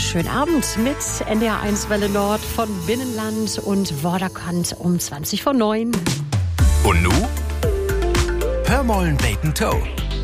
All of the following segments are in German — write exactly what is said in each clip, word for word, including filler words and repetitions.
schönen Abend mit N D R eins Welle Nord von Binnenland und Vorderkant um zwanzig vor neun. Und nu? Hör mollen Bacon Toe.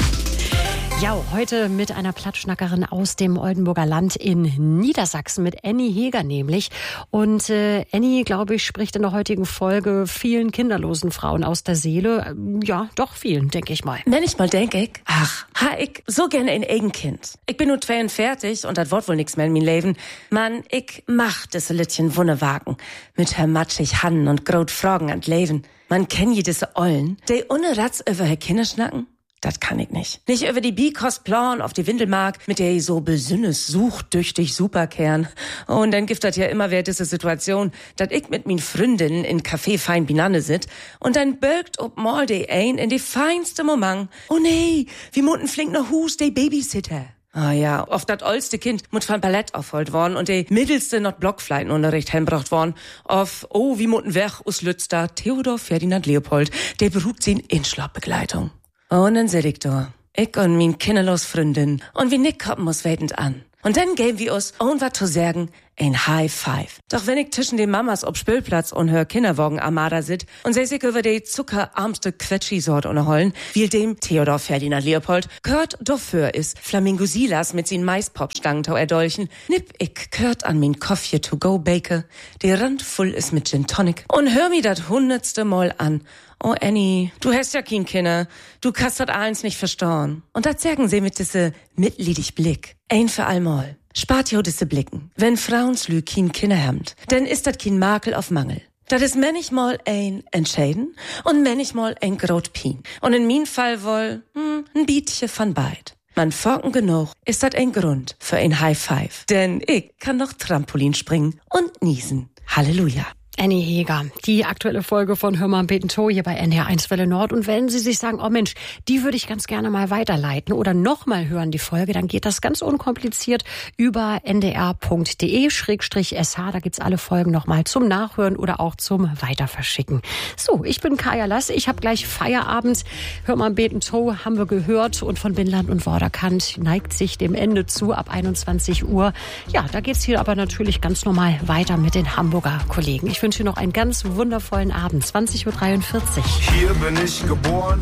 Ja, heute mit einer Plattschnackerin aus dem Oldenburger Land in Niedersachsen, mit Annie Heger nämlich. Und äh, Annie, glaube ich, spricht in der heutigen Folge vielen kinderlosen Frauen aus der Seele. Ja, doch vielen, denke ich mal. Manchmal denk ich, ach, ha ich so gerne ein eigen Kind. Ich bin nur zweiundvierzig und das Wort wohl nix mehr in mein Leben. Mann, ich mach das Littchen Wunnewagen mit her matschig Hannen und grot Fragen an Leben. Man kenn je diese Ollen, die ohne Ratz über her Kinder schnacken. Das kann ich nicht. Nicht über die Bikostplan auf die Windelmark, mit der ich so besünnes suchtüchtig Superkern. Und dann gibt das ja immer wieder diese Situation, dass ich mit min Freundinnen in Café Fein Binanne sit und dann birgt ob mal die ein in die feinste Moment. Oh nee, wie mutten flink noch Hus, die Babysitter. Ah ja, oft dat oldste Kind mut von Ballett aufholt worden und die mittelste not Blockfleitenunterricht heimbracht worden. Auf, oh, wie mutten weg us Lützter, Theodor Ferdinand Leopold, der beruht sie in Inschlappbegleitung. Und dann seh ich da, ich und min kinderlos Freundin, und wie Nick kommen muss wetend an. Und dann geben wir uns, ohne was zu sagen, ein High Five. Doch wenn ich zwischen den Mamas ob Spülplatz und hör Kinderwagen Armada sit und seh sich über die zuckerarmste Quetschi-Sort unterhollen, wie dem Theodor Ferdinand Leopold, Kurt dafür ist Flamingo Silas mit sin Maispop-Stangentau erdolchen, nipp ich Kurt an min Koffje to go bake, die Rand voll ist mit Gin Tonic und hör mi dat hundertste Mal an. Oh Annie, du hast ja kein Kinder, du kannst dat eins nicht verstauen. Und dat sagen sie mit diese mitleidig Blick. Ein für allmal. Spart jo diese Blicken. Wenn Frauenslü kein Kinder habt, dann ist dat kein Makel auf Mangel. Dat is manchmal ein Entscheiden und manchmal ein grot Pien. Und in min Fall wohl, hm, ein Bietje von beid. Man forken genug, ist dat ein Grund für ein High Five. Denn ich kann noch Trampolin springen und niesen. Halleluja. Annie Heger, die aktuelle Folge von Hör mal Bacon Toe hier bei N D R eins Welle Nord. Und wenn Sie sich sagen, oh Mensch, die würde ich ganz gerne mal weiterleiten oder nochmal hören, die Folge, dann geht das ganz unkompliziert über n d r punkt d e schrägstrich s h. Da gibt's alle Folgen nochmal zum Nachhören oder auch zum Weiterverschicken. So, ich bin Kaya Lass, ich habe gleich Feierabend. Hör mal Bacon Toe haben wir gehört und von Binnenland und Vorderkant neigt sich dem Ende zu ab einundzwanzig Uhr. Ja, da geht's hier aber natürlich ganz normal weiter mit den Hamburger Kollegen. Ich wünsche noch einen ganz wundervollen Abend. zwanzig Uhr dreiundvierzig. Hier bin ich geboren,